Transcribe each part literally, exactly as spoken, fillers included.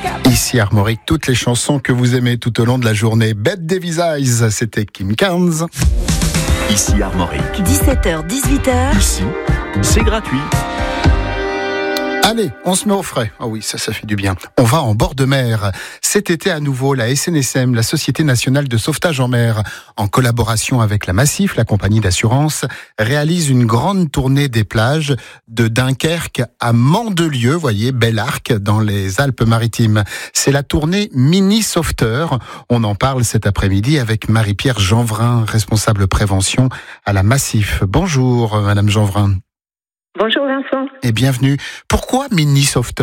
Ici Armorique, toutes les chansons que vous aimez tout au long de la journée. Bet Davis Eyes, c'était Kim Carnes. Ici Armorique. dix-sept heures dix-huit heures. Ici, c'est gratuit. Allez, on se met au frais. Ah oui, ça, ça fait du bien. On va en bord de mer. Cet été à nouveau, la S N S M, la Société Nationale de Sauvetage en Mer, en collaboration avec la Massif, la compagnie d'assurance, réalise une grande tournée des plages de Dunkerque à Mandelieu, voyez, Bel Arc, dans les Alpes-Maritimes. C'est la tournée Mini Sauveteur. On en parle cet après-midi avec Marie-Pierre Jeanvrin, responsable prévention à la Massif. Bonjour, Madame Jeanvrin. Bonjour Vincent. Et bienvenue. Pourquoi Mini Sauveteur ?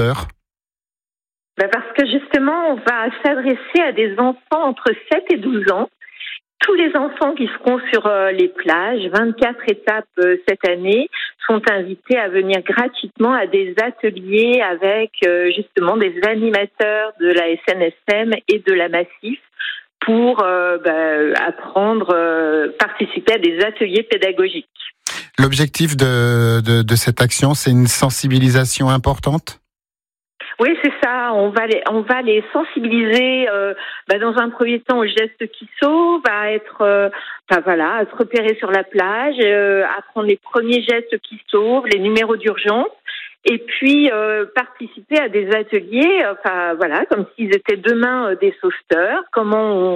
Ben parce que justement, on va s'adresser à des enfants entre sept et douze ans. Tous les enfants qui seront sur les plages, vingt-quatre étapes cette année, sont invités à venir gratuitement à des ateliers avec justement des animateurs de la S N S M et de la Massif pour euh, ben, apprendre, euh, participer à des ateliers pédagogiques. L'objectif de, de, de cette action, c'est une sensibilisation importante ? Oui, c'est ça. On va les, on va les sensibiliser euh, bah dans un premier temps aux gestes qui sauvent, à être, euh, bah voilà, à se repérer sur la plage, euh, à prendre les premiers gestes qui sauvent, les numéros d'urgence. Et puis euh, participer à des ateliers, enfin voilà, comme s'ils étaient demain euh, des sauveteurs. Comment on,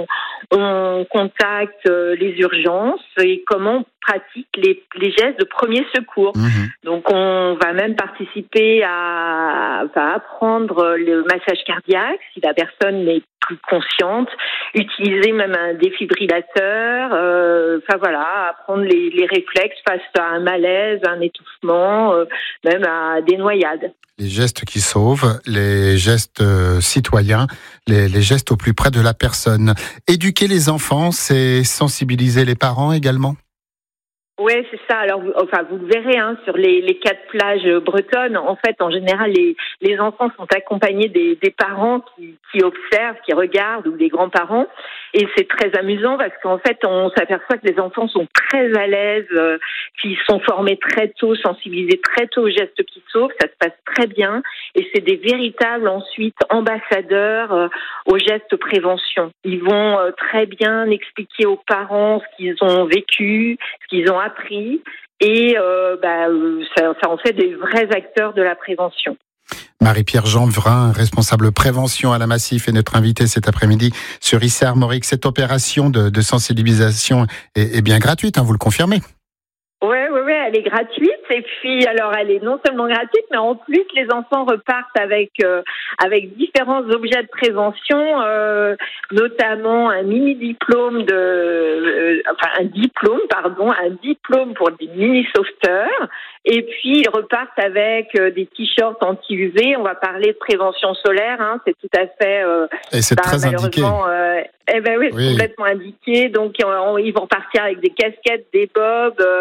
on contacte euh, les urgences et comment on pratique les, les gestes de premier secours. Mmh. Donc on va même participer à, à apprendre le massage cardiaque si la personne n'est plus consciente, utiliser même un défibrillateur. Euh, enfin voilà, apprendre les, les réflexes face à un malaise, un étouffement, euh, même à des noyades. Les gestes qui sauvent, les gestes euh, citoyens, les, les gestes au plus près de la personne. Éduquer les enfants, c'est sensibiliser les parents également ? Oui, c'est ça. Alors, vous, enfin, vous le verrez hein, sur les, les quatre plages bretonnes. En fait, en général, les, les enfants sont accompagnés des, des parents qui, qui observent, qui regardent, ou des grands-parents. Et c'est très amusant parce qu'en fait, on s'aperçoit que les enfants sont très à l'aise, euh, qu'ils sont formés très tôt, sensibilisés très tôt aux gestes qui sauvent. Ça se passe très bien. Et c'est des véritables, ensuite, ambassadeurs euh, aux gestes prévention. Ils vont euh, très bien expliquer aux parents ce qu'ils ont vécu, ce qu'ils ont appris, et euh, bah, ça, ça en fait des vrais acteurs de la prévention. Marie-Pierre Jeanvrin, responsable prévention à la Massif, est notre invitée cet après-midi sur Ici Armorique. Cette opération de, de sensibilisation est, est bien gratuite, hein, vous le confirmez ? Oui, oui, oui, elle est gratuite. Et puis, alors, elle est non seulement gratuite, mais en plus, les enfants repartent avec euh, avec différents objets de prévention, euh, notamment un mini diplôme de, euh, enfin un diplôme, pardon, un diplôme pour des mini sauveteurs. Et puis, ils repartent avec euh, des t-shirts anti-U V. On va parler de prévention solaire, hein, c'est tout à fait. Euh, Et c'est bah, très indiqué. Euh, eh ben oui, c'est oui. complètement indiqué. Donc, on, ils vont partir avec des casquettes, des bobs. Euh,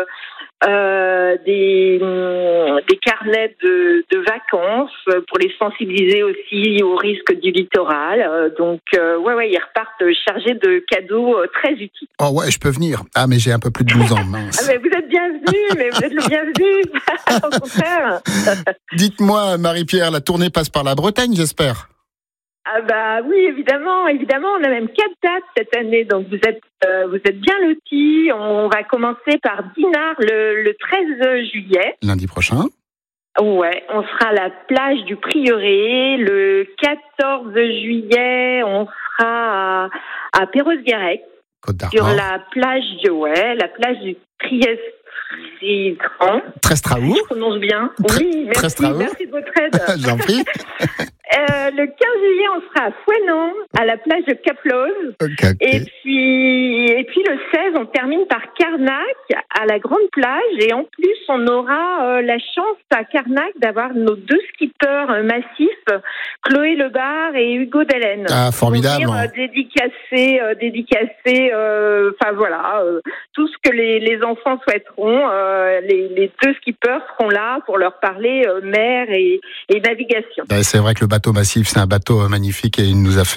Euh, des, des carnets de, de vacances pour les sensibiliser aussi aux risques du littoral. Euh, donc, euh, ouais, ouais, ils repartent chargés de cadeaux euh, très utiles. Oh ouais, je peux venir. Ah, mais j'ai un peu plus de douze ans, mince. Ah, mais vous êtes bienvenue, mais vous êtes le bienvenu. Au contraire. Dites-moi, Marie-Pierre, la tournée passe par la Bretagne, j'espère. Ah bah oui, évidemment, évidemment, on a même quatre dates cette année, donc vous êtes euh, vous êtes bien lotis. On va commencer par Dinard le, le treize juillet. Lundi prochain. Ouais, on sera à la plage du Prieuré. Le quatorze juillet, on sera à, à Perros-Guirec, sur la plage de ouais, la plage du Trieste. Trestraou. Je prononce bien. Très, oui, merci, Trestraou. merci de votre aide. J'en prie. Euh, le quinze juillet, on sera à Fouesnant, à la plage de Cap-Lose. Okay, okay. Et puis, et puis le seize, on termine par Carnac, à la grande plage. Et en plus, on aura euh, la chance à Carnac d'avoir nos deux skippers euh, massifs, Chloé Lebar et Hugo Delaine. Ah, formidable. Pour venir, euh, dédicacer, euh, dédicacer, euh, enfin voilà, euh, tout ce que les, les enfants souhaiteront. Euh, les, les deux skippers seront là pour leur parler euh, mer et, et navigation. C'est vrai que le bateau Massif, c'est un bateau magnifique et il nous a fait